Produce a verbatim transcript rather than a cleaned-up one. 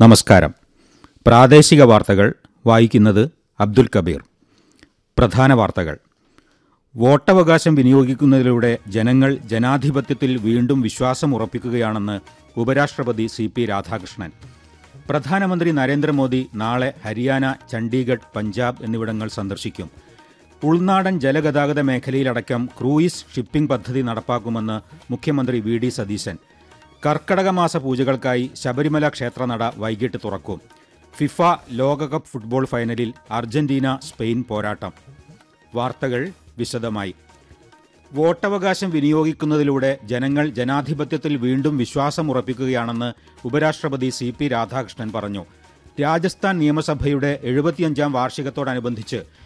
നമസ്കാരം. പ്രാദേശിക വാർത്തകൾ വായിക്കുന്നത് അബ്ദുൽ കബീർ. പ്രധാന വാർത്തകൾ. വോട്ടവകാശം വിനിയോഗിക്കുന്നതിലൂടെ ജനങ്ങൾ ജനാധിപത്യത്തിൽ വീണ്ടും വിശ്വാസമുറപ്പിക്കുകയാണെന്ന് ഉപരാഷ്ട്രപതി സി പി രാധാകൃഷ്ണൻ. പ്രധാനമന്ത്രി നരേന്ദ്രമോദി നാളെ ഹരിയാന, ചണ്ഡീഗഡ്, പഞ്ചാബ് എന്നിവിടങ്ങൾ സന്ദർശിക്കും. ഉൾനാടൻ ജലഗതാഗത മേഖലയിലടക്കം ക്രൂയിസ് ഷിപ്പിംഗ് പദ്ധതി നടപ്പാക്കുമെന്ന് മുഖ്യമന്ത്രി വി ഡി സതീശൻ. കർക്കടകമാസ പൂജകൾക്കായി ശബരിമല ക്ഷേത്രനട വൈകിട്ട് തുറക്കും. ഫിഫ ലോകകപ്പ് ഫുട്ബോൾ ഫൈനലിൽ അർജന്റീന സ്പെയിൻ പോരാട്ടം. വാർത്തകൾ വിശദമായി. വോട്ടവകാശം വിനിയോഗിക്കുന്നതിലൂടെ ജനങ്ങൾ ജനാധിപത്യത്തിൽ വീണ്ടും വിശ്വാസമുറപ്പിക്കുകയാണെന്ന് ഉപരാഷ്ട്രപതി സി പി രാധാകൃഷ്ണൻ പറഞ്ഞു. രാജസ്ഥാൻ നിയമസഭയുടെ എഴുപത്തിയഞ്ചാം വാർഷികത്തോടനുബന്ധിച്ച്